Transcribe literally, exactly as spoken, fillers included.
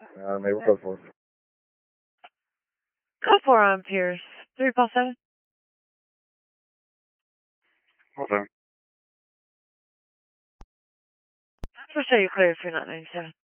Uh, maybe code four. Code four on Pierce. three Paul seven. Hold on. For sure you clear for not ninety-seven.